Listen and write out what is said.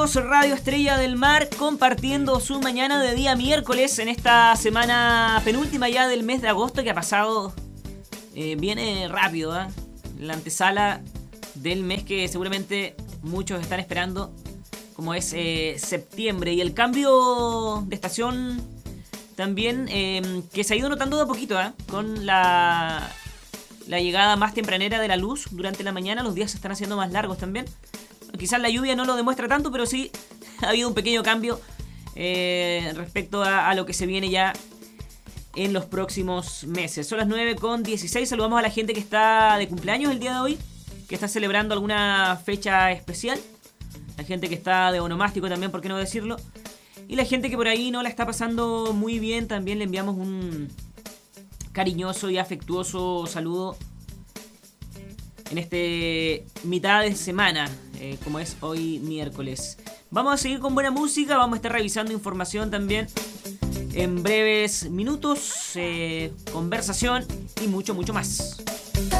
Somos Radio Estrella del Mar, compartiendo su mañana de día miércoles en esta semana penúltima ya del mes de agosto, que ha pasado, viene rápido, la antesala del mes que seguramente muchos están esperando, como es septiembre, y el cambio de estación también, que se ha ido notando de a poquito, con la llegada más tempranera de la luz durante la mañana. Los días se están haciendo más largos también. Quizás la lluvia no lo demuestra tanto, pero sí ha habido un pequeño cambio respecto a lo que se viene ya en los próximos meses. Son las 9:16. Saludamos a la gente que está de cumpleaños el día de hoy, que está celebrando alguna fecha especial. La gente que está de onomástico también, por qué no decirlo. Y la gente que por ahí no la está pasando muy bien, también le enviamos un cariñoso y afectuoso saludo en este mitad de semana, como es hoy miércoles. Vamos a seguir con buena música, vamos a estar revisando información también en breves minutos, conversación y mucho más.